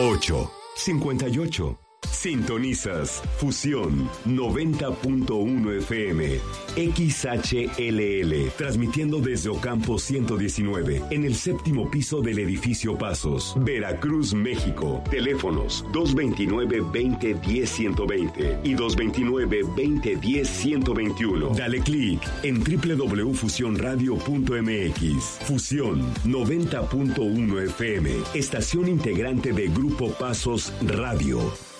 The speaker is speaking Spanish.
858. Sintonizas Fusión 90.1 FM XHLL, transmitiendo desde Ocampo 119, en el séptimo piso del edificio Pasos, Veracruz, México. Teléfonos 229-2010-120 y 229-2010-121. Dale clic en www.fusionradio.mx. Fusión 90.1 FM, estación integrante de Grupo Pasos Radio.